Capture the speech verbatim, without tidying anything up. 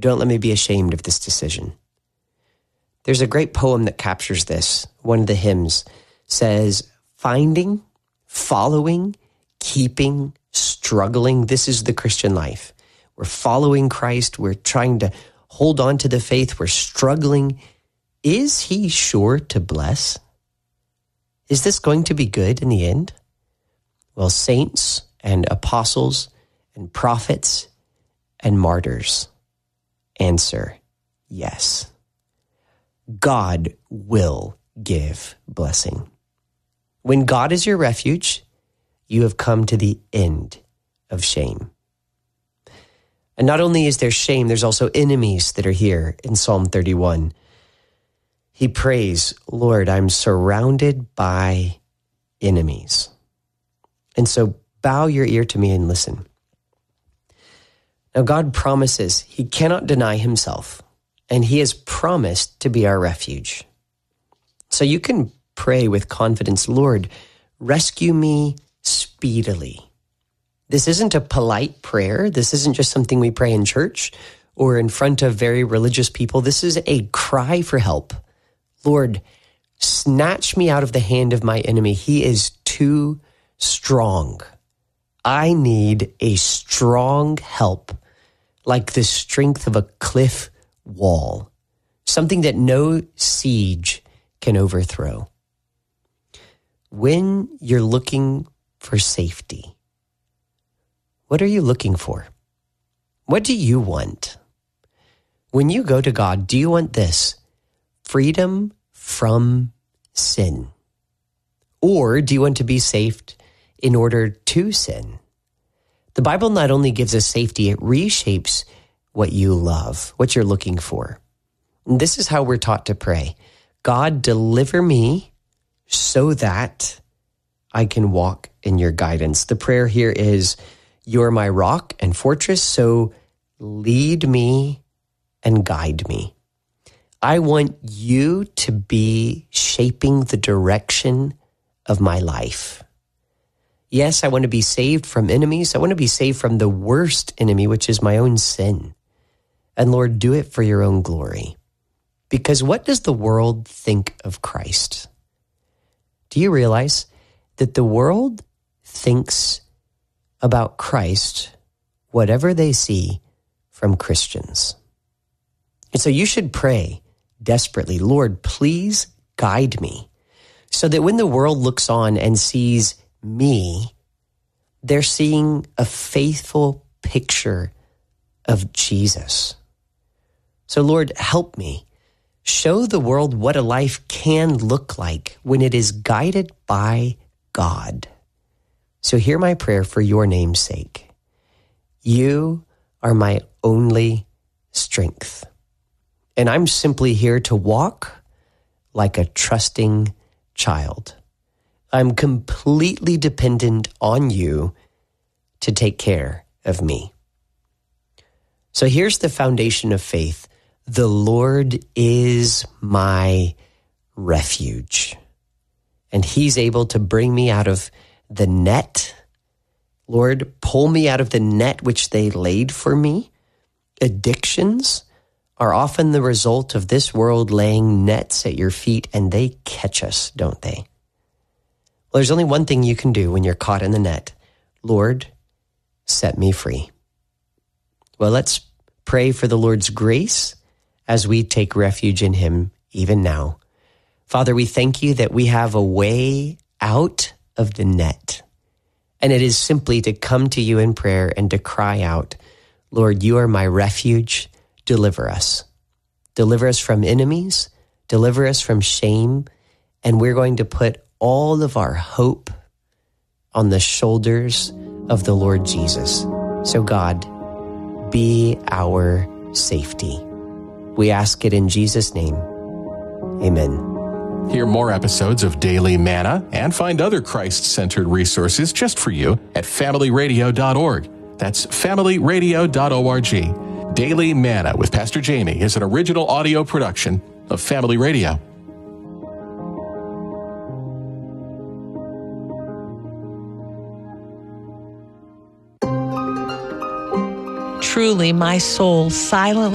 Don't let me be ashamed of this decision. There's a great poem that captures this. One of the hymns says, finding, following, keeping, struggling. This is the Christian life. We're following Christ. We're trying to hold on to the faith. We're struggling. Is he sure to bless? Is this going to be good in the end? Well, saints and apostles and prophets and martyrs answer yes. God will give blessing. When God is your refuge, you have come to the end of shame. And not only is there shame, there's also enemies that are here in Psalm thirty-one. He prays, Lord, I'm surrounded by enemies. And so bow your ear to me and listen. Now God promises he cannot deny himself, and he has promised to be our refuge. So you can pray with confidence, Lord, rescue me speedily. This isn't a polite prayer. This isn't just something we pray in church or in front of very religious people. This is a cry for help. Lord, snatch me out of the hand of my enemy. He is too strong. I need a strong help, like the strength of a cliff wall, something that no siege can overthrow. When you're looking for safety, what are you looking for? What do you want? When you go to God, do you want this? Freedom from sin? Or do you want to be saved in order to sin? The Bible not only gives us safety, it reshapes what you love, what you're looking for. And this is how we're taught to pray. God, deliver me so that I can walk in your guidance. The prayer here is, you're my rock and fortress, so lead me and guide me. I want you to be shaping the direction of my life. Yes, I want to be saved from enemies. I want to be saved from the worst enemy, which is my own sin. And Lord, do it for your own glory. Because what does the world think of Christ? Do you realize that the world thinks about Christ whatever they see from Christians? And so you should pray desperately, Lord, please guide me, so that when the world looks on and sees me, they're seeing a faithful picture of Jesus. So Lord, help me. Show the world what a life can look like when it is guided by God. So hear my prayer for your name's sake. You are my only strength. And I'm simply here to walk like a trusting child. I'm completely dependent on you to take care of me. So here's the foundation of faith. The Lord is my refuge, and he's able to bring me out of the net. Lord, pull me out of the net which they laid for me. Addictions are often the result of this world laying nets at your feet, and they catch us, don't they? Well, there's only one thing you can do when you're caught in the net. Lord, set me free. Well, let's pray for the Lord's grace as we take refuge in him even now. Father, we thank you that we have a way out of the net. And it is simply to come to you in prayer and to cry out, Lord, you are my refuge. Deliver us. Deliver us from enemies. Deliver us from shame. And we're going to put all of our hope on the shoulders of the Lord Jesus. So God, be our safety. We ask it in Jesus' name. Amen. Hear more episodes of Daily Manna and find other Christ-centered resources just for you at family radio dot org. That's family radio dot org. Daily Manna with Pastor Jamie is an original audio production of Family Radio. Truly, my soul silently